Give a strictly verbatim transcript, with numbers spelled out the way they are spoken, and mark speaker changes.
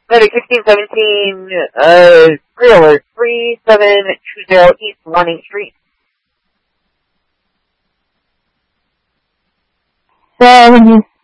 Speaker 1: Medic sixteen seventeen, uh, three three seven two zero East one eighth Street.
Speaker 2: So when you